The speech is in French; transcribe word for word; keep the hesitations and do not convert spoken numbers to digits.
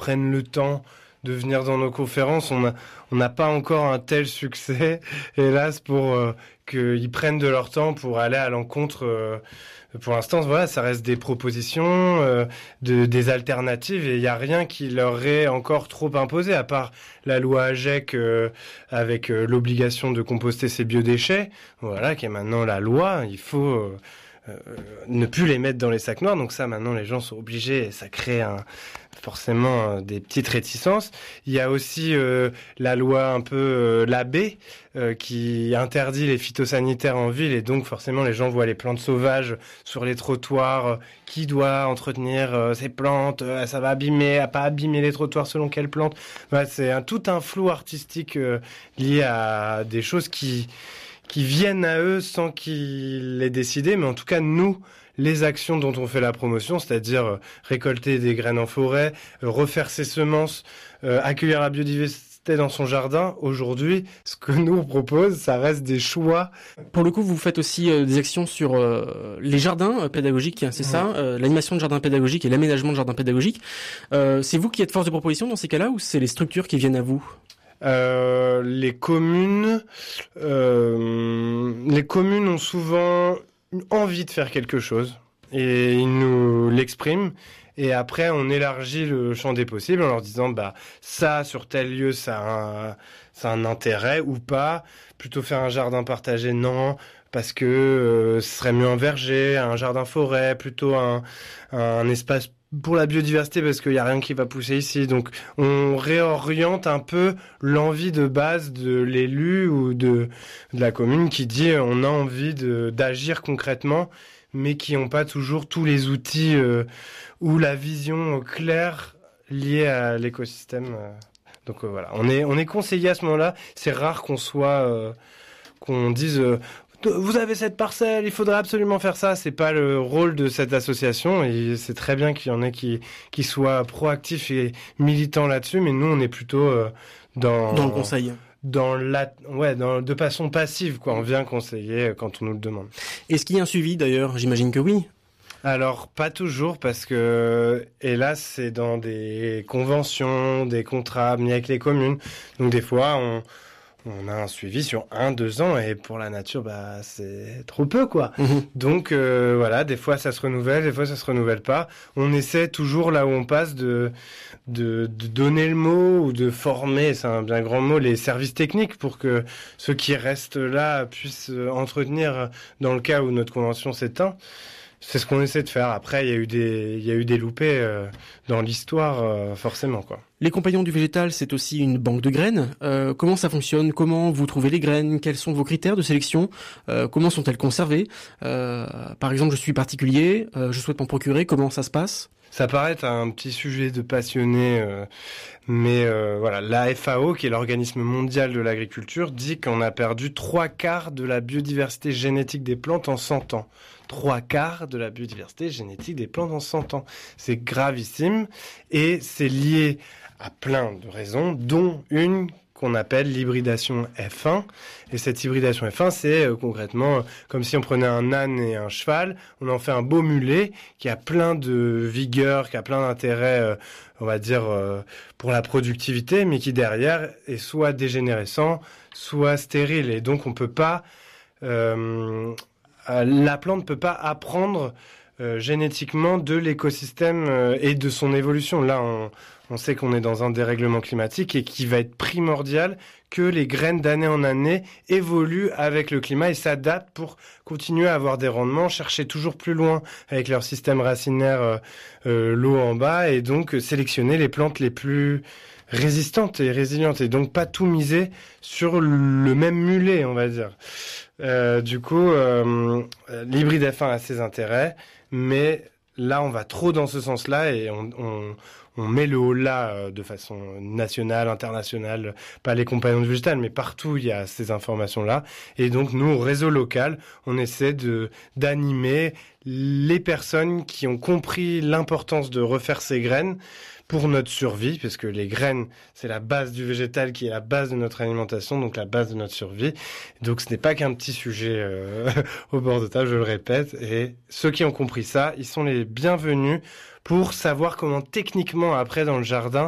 prennent le temps de venir dans nos conférences. On a, on n'a pas encore un tel succès, hélas, pour euh, qu'ils prennent de leur temps pour aller à l'encontre. Euh, pour l'instant, voilà, ça reste des propositions, euh, de, des alternatives, et il n'y a rien qui leur est encore trop imposé, à part la loi AGEC euh, avec euh, l'obligation de composter ses biodéchets, voilà, qui est maintenant la loi. Il faut euh, euh, ne plus les mettre dans les sacs noirs. Donc ça, maintenant, les gens sont obligés, et ça crée un... forcément euh, des petites réticences. Il y a aussi euh, la loi un peu euh, la B euh, qui interdit les phytosanitaires en ville, et donc forcément les gens voient les plantes sauvages sur les trottoirs. Euh, qui doit entretenir euh, ces plantes, euh, ça va abîmer, à pas abîmer les trottoirs selon quelle plante. Bah, c'est un, tout un flou artistique euh, lié à des choses qui qui viennent à eux sans qu'ils l'aient décidé, mais en tout cas nous, les actions dont on fait la promotion, c'est-à-dire euh, récolter des graines en forêt, euh, refaire ses semences, euh, accueillir la biodiversité dans son jardin, aujourd'hui, ce que nous on propose, ça reste des choix. Pour le coup, vous faites aussi euh, des actions sur euh, les jardins euh, pédagogiques, hein, c'est ouais. ça, euh, l'animation de jardins pédagogiques et l'aménagement de jardins pédagogiques. Euh, c'est vous qui êtes force de proposition dans ces cas-là, ou c'est les structures qui viennent à vous ? Euh, les communes, euh, les communes ont souvent envie de faire quelque chose et ils nous l'expriment, et après on élargit le champ des possibles en leur disant bah ça sur tel lieu ça a un, ça a un intérêt ou pas, plutôt faire un jardin partagé non parce que euh, ce serait mieux un verger, un jardin forêt, plutôt un, un espace pour la biodiversité parce qu'il y a rien qui va pousser ici. Donc on réoriente un peu l'envie de base de l'élu ou de, de la commune qui dit on a envie de, d'agir concrètement, mais qui n'ont pas toujours tous les outils euh, ou la vision claire liée à l'écosystème. Donc euh, voilà, on est on est conseillé à ce moment-là. C'est rare qu'on soit euh, qu'on dise euh, vous avez cette parcelle, il faudrait absolument faire ça. C'est pas le rôle de cette association, et c'est très bien qu'il y en ait qui qui soient proactifs et militants là-dessus, mais nous on est plutôt euh, dans dans le conseil. Dans la ouais, dans de façon passive quoi, on vient conseiller quand on nous le demande. Est-ce qu'il y a un suivi d'ailleurs ? J'imagine que oui. Alors, pas toujours, parce que, hélas, c'est dans des conventions, des contrats mis avec les communes. Donc, des fois, on, on a un suivi sur un, deux ans, et pour la nature, bah, c'est trop peu, quoi. Mmh. Donc, euh, voilà, des fois, ça se renouvelle, des fois, ça se renouvelle pas. On essaie toujours, là où on passe, de, de, de donner le mot, ou de former, c'est un bien grand mot, les services techniques, pour que ceux qui restent là puissent entretenir dans le cas où notre convention s'éteint. C'est ce qu'on essaie de faire. Après, il y a eu des, il y a eu des loupés euh, dans l'histoire, euh, forcément, quoi. Les Compagnons du Végétal, c'est aussi une banque de graines. Euh, comment ça fonctionne ? Comment vous trouvez les graines ? Quels sont vos critères de sélection ? euh, Comment sont-elles conservées ? euh, Par exemple, je suis particulier, euh, je souhaite m'en procurer. Comment ça se passe ? Ça paraît un petit sujet de passionné, euh, mais euh, voilà, la F A O, qui est l'organisme mondial de l'agriculture, dit qu'on a perdu trois quarts de la biodiversité génétique des plantes en cent ans. Trois quarts de la biodiversité génétique des plantes en cent ans. C'est gravissime, et c'est lié à plein de raisons, dont une qu'on appelle l'hybridation F un. Et cette hybridation F un, c'est euh, concrètement euh, comme si on prenait un âne et un cheval, on en fait un beau mulet qui a plein de vigueur, qui a plein d'intérêt, euh, on va dire, euh, pour la productivité, mais qui derrière est soit dégénérescent, soit stérile. Et donc on peut pas, euh, la plante ne peut pas apprendre euh, génétiquement de l'écosystème euh, et de son évolution. Là, on, on sait qu'on est dans un dérèglement climatique et qu'il va être primordial que les graines d'année en année évoluent avec le climat et s'adaptent pour continuer à avoir des rendements, chercher toujours plus loin avec leur système racinaire, euh, euh, l'eau en bas, et donc euh, sélectionner les plantes les plus résistantes et résilientes, et donc pas tout miser sur le même mulet, on va dire. Euh, du coup, euh, l'hybride F un a ses intérêts, mais là, on va trop dans ce sens-là, et on, on, on met le haut là euh, de façon nationale, internationale, pas les Compagnons du Végétal, mais partout il y a ces informations-là. Et donc nous, au réseau local, on essaie de d'animer les personnes qui ont compris l'importance de refaire ces graines pour notre survie, parce que les graines, c'est la base du végétal qui est la base de notre alimentation, donc la base de notre survie. Donc ce n'est pas qu'un petit sujet euh, au bord de table, je le répète. Et ceux qui ont compris ça, ils sont les bienvenus pour savoir comment techniquement, après, dans le jardin,